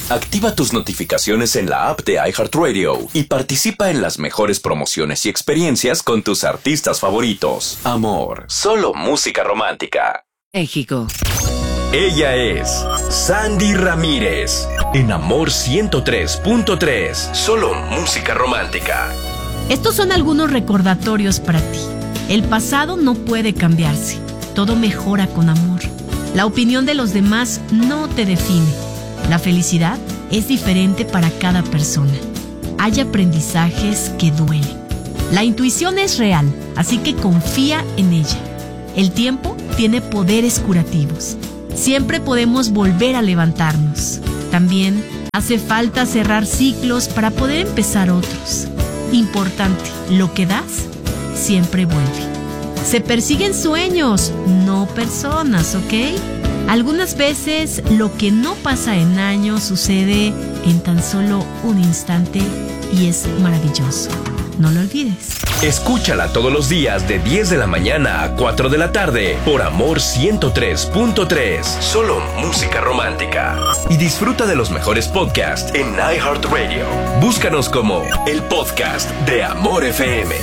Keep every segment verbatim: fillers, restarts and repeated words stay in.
Activa tus notificaciones en la app de iHeartRadio y participa en las mejores promociones y experiencias con tus artistas favoritos. Amor, solo música romántica. México. Ella es Sandy Ramírez. En Amor ciento tres punto tres, solo música romántica. Estos son algunos recordatorios para ti. El pasado no puede cambiarse. Todo mejora con amor. La opinión de los demás no te define. La felicidad es diferente para cada persona. Hay aprendizajes que duelen. La intuición es real, así que confía en ella. El tiempo tiene poderes curativos. Siempre podemos volver a levantarnos. También hace falta cerrar ciclos para poder empezar otros. Importante, lo que das siempre vuelve. Se persiguen sueños, no personas, ¿ok? Algunas veces lo que no pasa en años sucede en tan solo un instante y es maravilloso. No lo olvides. Escúchala todos los días de diez de la mañana a cuatro de la tarde por Amor ciento tres punto tres. Solo música romántica. Y disfruta de los mejores podcasts en iHeartRadio. Búscanos como el podcast de Amor F M.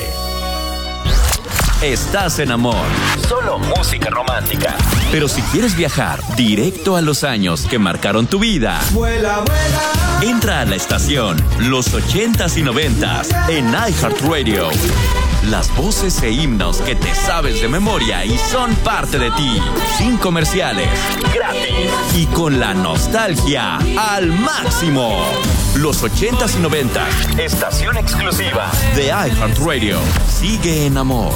Estás en Amor. Solo música romántica. Pero si quieres viajar directo a los años que marcaron tu vida, vuela, vuela. Entra a la estación Los ochentas y noventas en iHeartRadio. Las voces e himnos que te sabes de memoria y son parte de ti. Sin comerciales. Gratis. Y con la nostalgia al máximo. Los ochentas y noventas. Estación exclusiva de iHeartRadio. Sigue en Amor.